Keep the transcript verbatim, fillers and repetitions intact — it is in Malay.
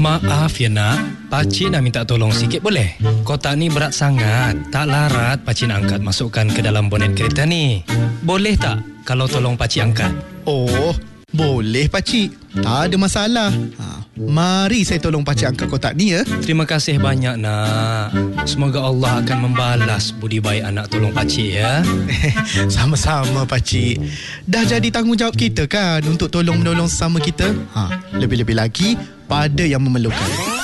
Maaf ya nak, pakcik nak minta tolong sikit boleh? Kotak ni berat sangat, tak larat pakcik nak angkat masukkan ke dalam bonet kereta ni. Boleh tak kalau tolong pakcik angkat? Oh, boleh pakcik. Tak ada masalah. Ha, mari saya tolong pakcik angkat kotak ni ya. Terima kasih banyak nak. Semoga Allah akan membalas budi baik anak tolong pakcik ya. Sama-sama pakcik. Dah jadi tanggungjawab kita kan untuk tolong-menolong sesama kita. Ha, lebih-lebih lagi pada yang memerlukan.